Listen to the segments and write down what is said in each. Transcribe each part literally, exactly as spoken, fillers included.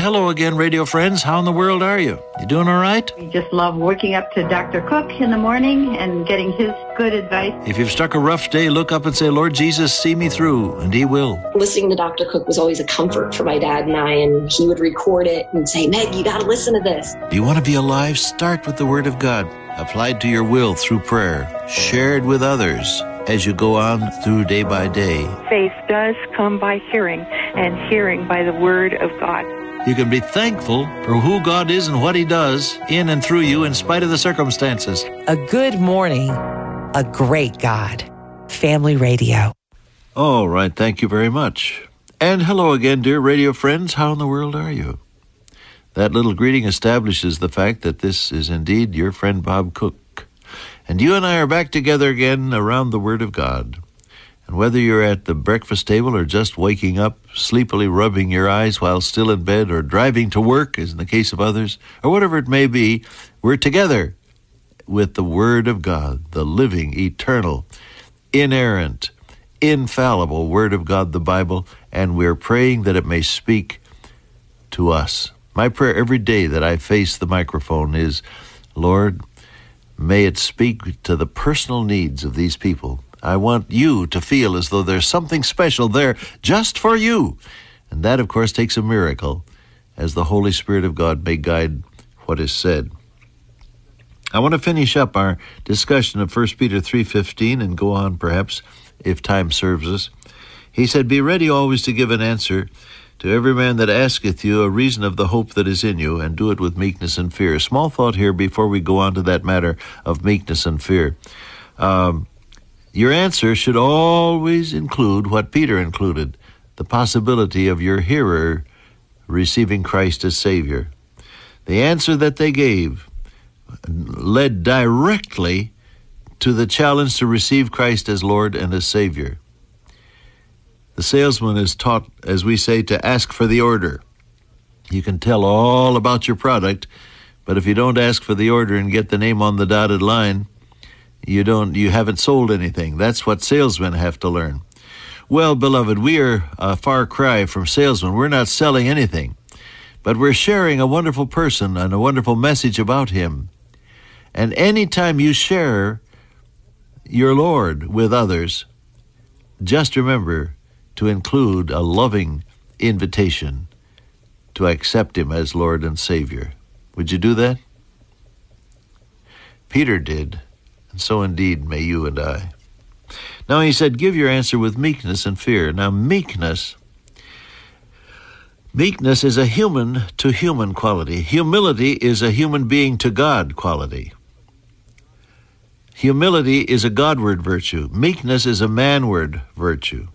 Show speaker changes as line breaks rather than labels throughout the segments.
Hello again, radio friends. How in the world are you? You doing all right?
We just love waking up to Doctor Cook in the morning and getting his good advice.
If you've struck a rough day, look up and say, Lord Jesus, see me through, and he will.
Listening to Doctor Cook was always a comfort for my dad and I, and he would record it and say, Meg, you got to listen to this.
Do you want to be alive? Start with the Word of God, applied to your will through prayer, shared with others as you go on through day by day.
Faith does come by hearing, and hearing by the Word of God.
You can be thankful for who God is and what he does in and through you in spite of the circumstances.
A good morning, a great God. Family Radio.
All right, thank you very much. And hello again, dear radio friends. How in the world are you? That little greeting establishes the fact that this is indeed your friend Bob Cook. And you and I are back together again around the Word of God. And whether you're at the breakfast table or just waking up, sleepily rubbing your eyes while still in bed, or driving to work, as in the case of others, or whatever it may be, we're together with the Word of God, the living, eternal, inerrant, infallible Word of God, the Bible, and we're praying that it may speak to us. My prayer every day that I face the microphone is, Lord, may it speak to the personal needs of these people. I want you to feel as though there's something special there just for you. And that, of course, takes a miracle as the Holy Spirit of God may guide what is said. I want to finish up our discussion of First Peter three fifteen and go on, perhaps, if time serves us. He said, Be ready always to give an answer to every man that asketh you a reason of the hope that is in you, and do it with meekness and fear. Small thought here before we go on to that matter of meekness and fear. Um, your answer should always include what Peter included, the possibility of your hearer receiving Christ as Savior. The answer that they gave led directly to the challenge to receive Christ as Lord and as Savior. The salesman is taught, as we say, to ask for the order. You can tell all about your product, but if you don't ask for the order and get the name on the dotted line, you don't, you haven't sold anything. That's what salesmen have to learn. Well, beloved, we are a far cry from salesmen. We're not selling anything, but we're sharing a wonderful person and a wonderful message about him. And anytime you share your Lord with others, just remember to include a loving invitation to accept him as Lord and Savior. Would you do that? Peter did, and so indeed may you and I. Now he said, give your answer with meekness and fear. Now meekness, meekness is a human-to-human quality. Humility is a human being to God quality. Humility is a Godward virtue. Meekness is a manward virtue.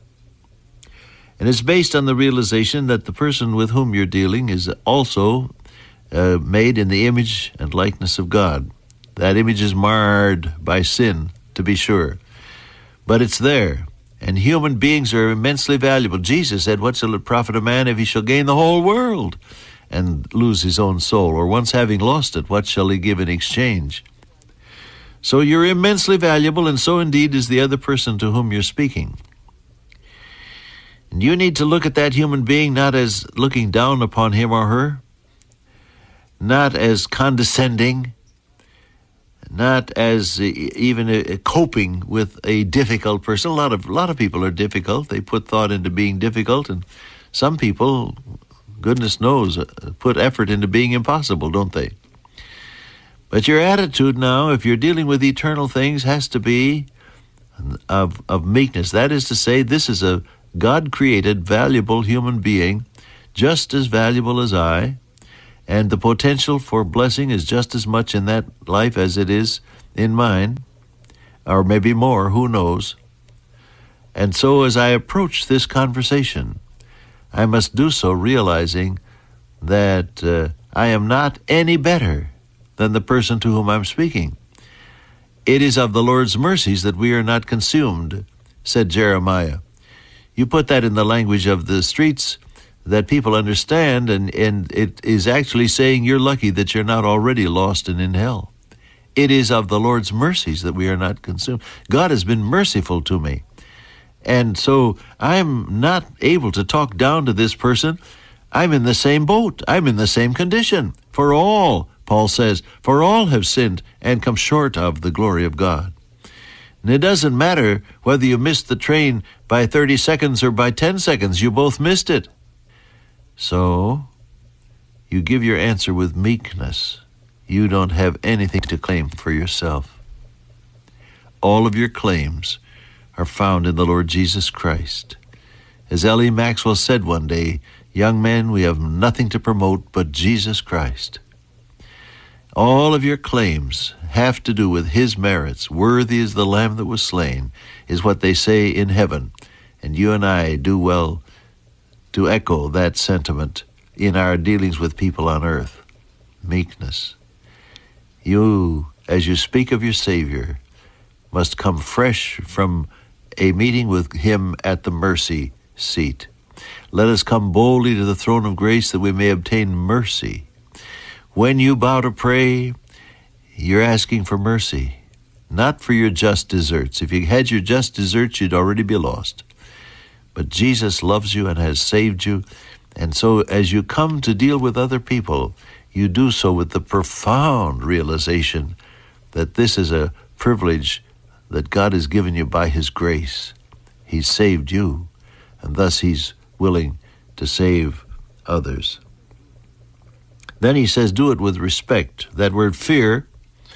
And it's based on the realization that the person with whom you're dealing is also uh, made in the image and likeness of God. That image is marred by sin, to be sure. But it's there. And human beings are immensely valuable. Jesus said, what shall it profit a man if he shall gain the whole world and lose his own soul? Or once having lost it, what shall he give in exchange? So you're immensely valuable, and so indeed is the other person to whom you're speaking. And you need to look at that human being not as looking down upon him or her, not as condescending, not as even coping with a difficult person. A lot of a lot of people are difficult. They put thought into being difficult, and some people, goodness knows, put effort into being impossible, don't they? But your attitude now, if you're dealing with eternal things, has to be of, of meekness. That is to say, this is a God-created, valuable human being, just as valuable as I, and the potential for blessing is just as much in that life as it is in mine, or maybe more, who knows. And so as I approach this conversation, I must do so realizing that uh, I am not any better than the person to whom I'm speaking. It is of the Lord's mercies that we are not consumed, said Jeremiah. You put that in the language of the streets that people understand, and, and it is actually saying you're lucky that you're not already lost and in hell. It is of the Lord's mercies that we are not consumed. God has been merciful to me. And so I'm not able to talk down to this person. I'm in the same boat. I'm in the same condition. For all, Paul says, for all have sinned and come short of the glory of God. And it doesn't matter whether you missed the train by thirty seconds or by ten seconds. You both missed it. So, you give your answer with meekness. You don't have anything to claim for yourself. All of your claims are found in the Lord Jesus Christ. As L E Maxwell said one day, young men, we have nothing to promote but Jesus Christ. All of your claims have to do with his merits. Worthy is the Lamb that was slain, is what they say in heaven. And you and I do well to echo that sentiment in our dealings with people on earth. Meekness. You, as you speak of your Savior, must come fresh from a meeting with him at the mercy seat. Let us come boldly to the throne of grace that we may obtain mercy. When you bow to pray, you're asking for mercy, not for your just deserts. If you had your just deserts, you'd already be lost. But Jesus loves you and has saved you, and so as you come to deal with other people, you do so with the profound realization that this is a privilege that God has given you by his grace. He's saved you, and thus he's willing to save others. Then he says, do it with respect. That word fear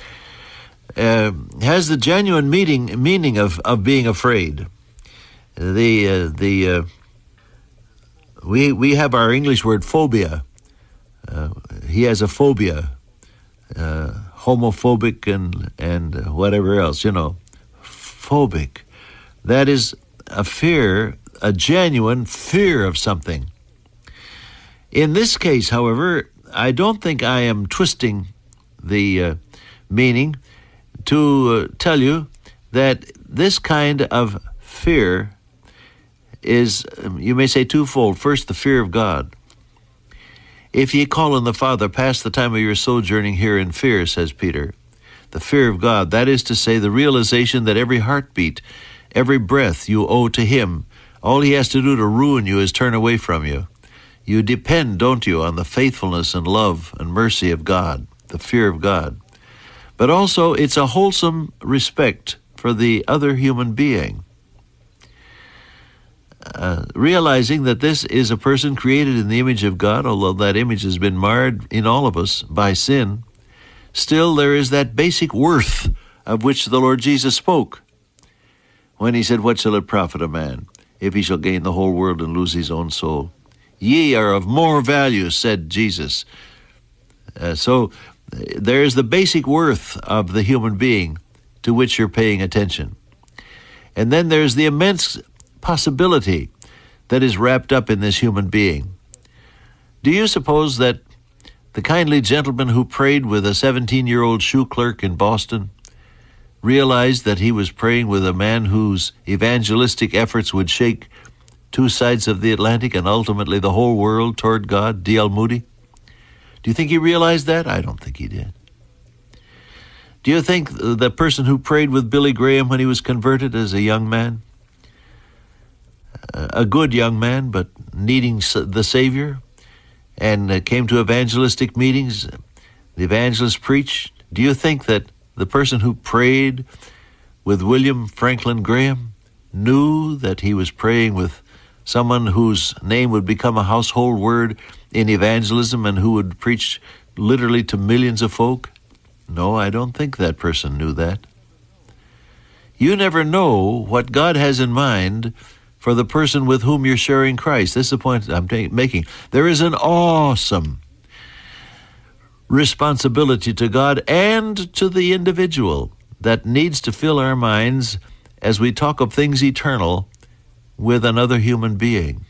uh, has the genuine meaning meaning of, of being afraid. The uh, the uh, we we have our English word phobia. Uh, he has a phobia, uh, homophobic and and whatever else, you know, phobic. That is a fear, a genuine fear of something. In this case, however, I don't think I am twisting the uh, meaning to uh, tell you that this kind of fear is, um, you may say, twofold. First, the fear of God. If ye call on the Father, pass the time of your sojourning here in fear, says Peter. The fear of God, that is to say, the realization that every heartbeat, every breath you owe to him. All he has to do to ruin you is turn away from you. You depend, don't you, on the faithfulness and love and mercy of God, the fear of God. But also, it's a wholesome respect for the other human being. Uh, realizing that this is a person created in the image of God, although that image has been marred in all of us by sin, still there is that basic worth of which the Lord Jesus spoke when he said, what shall it profit a man if he shall gain the whole world and lose his own soul? Ye are of more value, said Jesus. Uh, so there is the basic worth of the human being to which you're paying attention. And then there's the immense possibility that is wrapped up in this human being. Do you suppose that the kindly gentleman who prayed with a seventeen-year-old shoe clerk in Boston realized that he was praying with a man whose evangelistic efforts would shake two sides of the Atlantic and ultimately the whole world toward God, D L Moody? Do you think he realized that? I don't think he did. Do you think the person who prayed with Billy Graham when he was converted as a young man, a good young man, but needing the Savior, and came to evangelistic meetings, the evangelist preached, do you think that the person who prayed with William Franklin Graham knew that he was praying with someone whose name would become a household word in evangelism and who would preach literally to millions of folk? No, I don't think that person knew that. You never know what God has in mind for the person with whom you're sharing Christ. This is the point I'm t- making. There is an awesome responsibility to God and to the individual that needs to fill our minds as we talk of things eternal with another human being.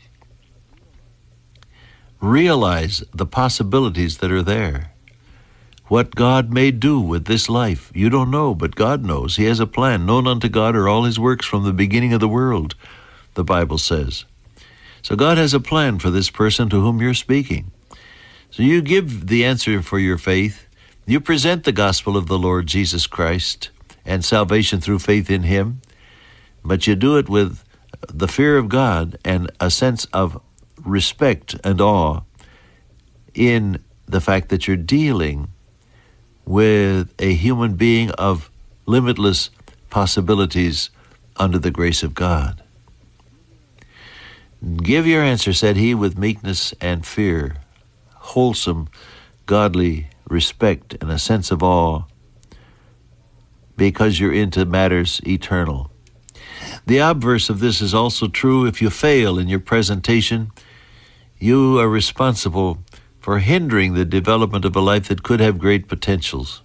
Realize the possibilities that are there. What God may do with this life, you don't know, but God knows. He has a plan. Known unto God are all his works from the beginning of the world, the Bible says. So God has a plan for this person to whom you're speaking. So you give the answer for your faith. You present the gospel of the Lord Jesus Christ and salvation through faith in him, but you do it with the fear of God and a sense of respect and awe in the fact that you're dealing with a human being of limitless possibilities under the grace of God. Give your answer, said he, with meekness and fear, wholesome, godly respect and a sense of awe, because you're into matters eternal. The obverse of this is also true. If you fail in your presentation, you are responsible for hindering the development of a life that could have great potentials.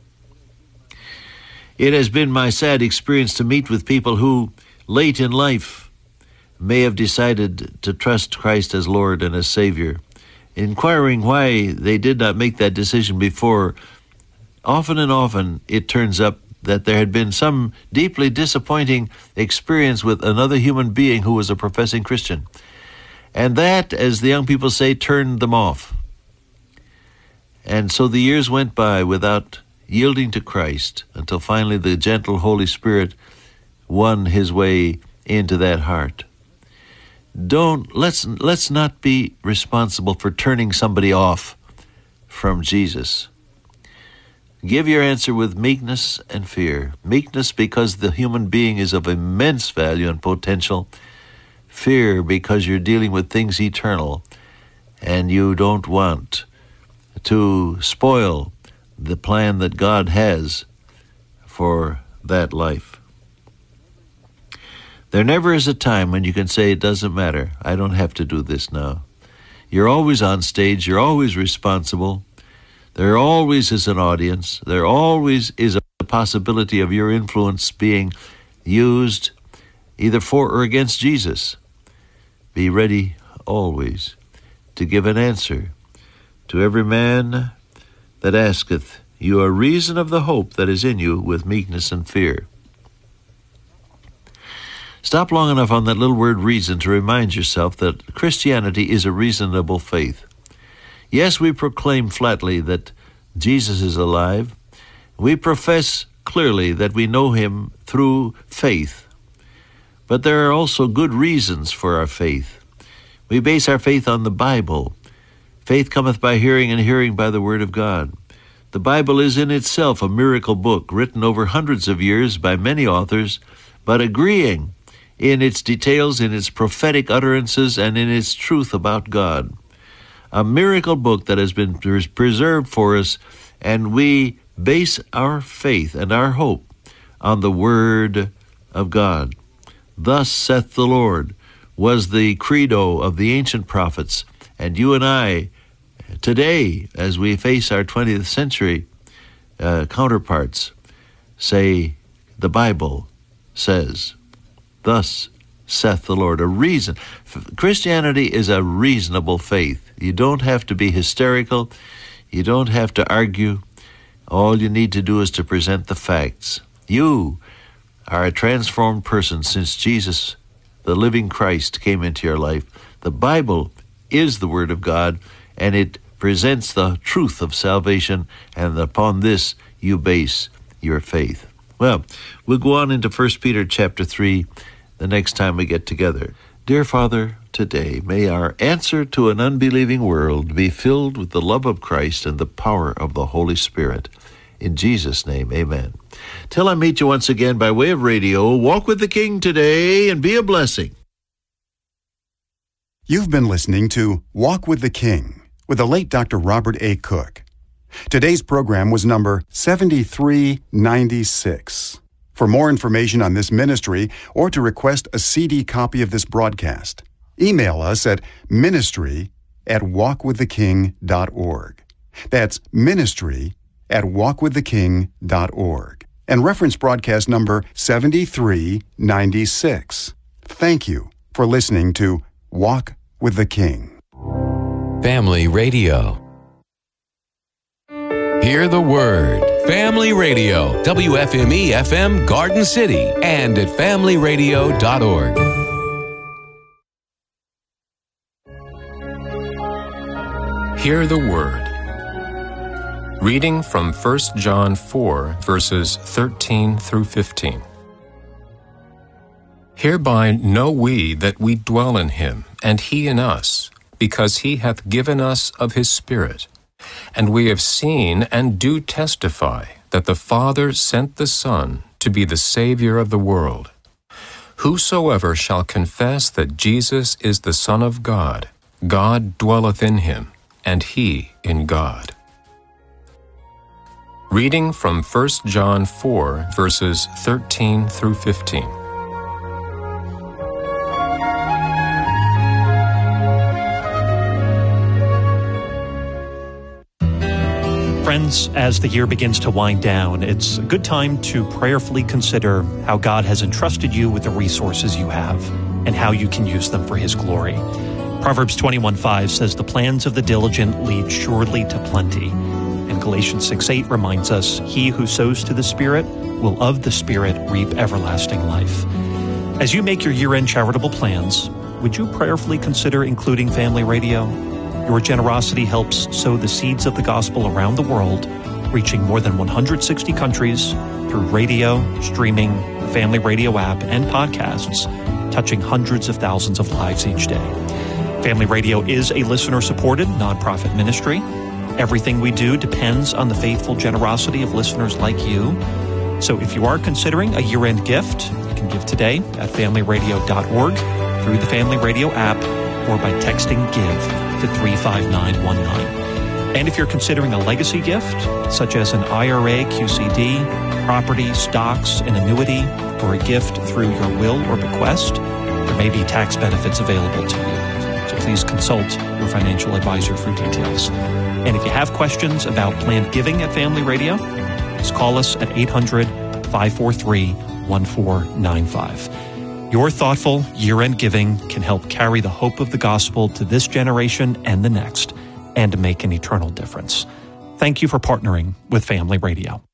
It has been my sad experience to meet with people who, late in life, may have decided to trust Christ as Lord and as Savior. Inquiring why they did not make that decision before, often and often it turns up that there had been some deeply disappointing experience with another human being who was a professing Christian. And that, as the young people say, turned them off. And so the years went by without yielding to Christ until finally the gentle Holy Spirit won his way into that heart. Don't, let's, let's not be responsible for turning somebody off from Jesus. Give your answer with meekness and fear. Meekness because the human being is of immense value and potential. Fear because you're dealing with things eternal and you don't want to spoil the plan that God has for that life. There never is a time when you can say, it doesn't matter, I don't have to do this now. You're always on stage, you're always responsible. There always is an audience. There always is a possibility of your influence being used either for or against Jesus. Be ready always to give an answer to every man that asketh you a reason of the hope that is in you with meekness and fear. Stop long enough on that little word reason to remind yourself that Christianity is a reasonable faith. Yes, we proclaim flatly that Jesus is alive. We profess clearly that we know him through faith. But there are also good reasons for our faith. We base our faith on the Bible. Faith cometh by hearing, and hearing by the word of God. The Bible is in itself a miracle book, written over hundreds of years by many authors, but agreeing in its details, in its prophetic utterances, and in its truth about God. A miracle book that has been preserved for us, and we base our faith and our hope on the Word of God. Thus saith the Lord was the credo of the ancient prophets, and you and I, today, as we face our twentieth century uh, counterparts, say, the Bible says, thus saith the Lord. A reason. Christianity is a reasonable faith. You don't have to be hysterical. You don't have to argue. All you need to do is to present the facts. You are a transformed person since Jesus, the living Christ, came into your life. The Bible is the Word of God, and it presents the truth of salvation, and upon this you base your faith. Well, we'll go on into First Peter chapter three the next time we get together. Dear Father, today may our answer to an unbelieving world be filled with the love of Christ and the power of the Holy Spirit. In Jesus' name, amen. Till I meet you once again by way of radio, walk with the King today and be a blessing.
You've been listening to Walk with the King with the late Doctor Robert A. Cook. Today's program was number seventy-three ninety-six. For more information on this ministry or to request a C D copy of this broadcast, email us at ministry at walk with the king dot org. That's ministry at walk with the king dot org. And reference broadcast number seventy-three ninety-six. Thank you for listening to Walk with the King.
Family Radio. Hear the word. Family Radio. W F M E F M Garden City and at family radio dot org.
Hear the word. Reading from First John four, verses thirteen through fifteen. Hereby know we that we dwell in him, and he in us, because he hath given us of his Spirit. And we have seen and do testify that the Father sent the Son to be the Savior of the world. Whosoever shall confess that Jesus is the Son of God, God dwelleth in him, and he in God. Reading from First John four, verses thirteen through fifteen.
Friends, as the year begins to wind down, it's a good time to prayerfully consider how God has entrusted you with the resources you have and how you can use them for His glory. Proverbs twenty-one five says, "The plans of the diligent lead surely to plenty." And Galatians six eight reminds us, "He who sows to the Spirit will of the Spirit reap everlasting life." As you make your year-end charitable plans, would you prayerfully consider including Family Radio? Your generosity helps sow the seeds of the gospel around the world, reaching more than one hundred sixty countries through radio, streaming, the Family Radio app, and podcasts, touching hundreds of thousands of lives each day. Family Radio is a listener-supported nonprofit ministry. Everything we do depends on the faithful generosity of listeners like you. So if you are considering a year-end gift, you can give today at family radio dot org, through the Family Radio app, or by texting GIVE to three five nine one nine. And if you're considering a legacy gift, such as an I R A, Q C D, property, stocks, an annuity, or a gift through your will or bequest, there may be tax benefits available to you. So please consult your financial advisor for details. And if you have questions about planned giving at Family Radio, just call us at eight hundred, five four three, one four nine five. Your thoughtful year-end giving can help carry the hope of the gospel to this generation and the next, and to make an eternal difference. Thank you for partnering with Family Radio.